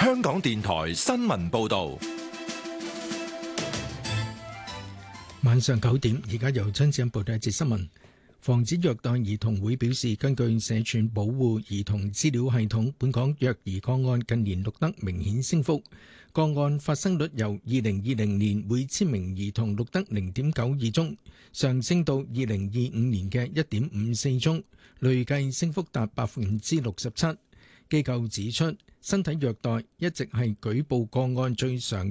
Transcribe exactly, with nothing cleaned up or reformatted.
香港電台新聞報道。 晚上九點，而家由張子欣報道一節新聞。防止虐待兒童會表示，根據社署保護兒童資料系統，本港虐兒個案近年錄得明顯升幅，個案發生率由二零二零年每千名兒童錄得零點九二宗，上升到二零二五年嘅一點五四宗，累計升幅達百分之六十七。機構指出，身體虐待一直係舉報個案最常